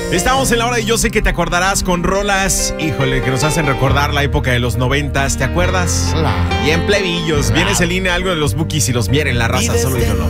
Estamos en la hora y yo sé que te acordarás con rolas, híjole, que nos hacen recordar la época de los 90s, ¿te acuerdas? Claro. Y en plebillos, viene Celine, algo de los Bukis y los Mieren, la raza, solo y solo.